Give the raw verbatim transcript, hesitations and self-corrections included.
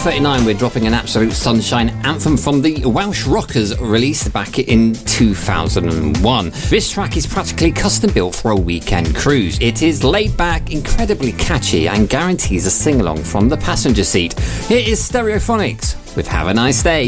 thirty-nine, we're dropping an absolute sunshine anthem from the Welsh Rockers, released back in two thousand one. This track is practically custom built for a weekend cruise. It is laid back, incredibly catchy, and guarantees a sing-along from the passenger seat. Here is Stereophonics with Have a Nice Day.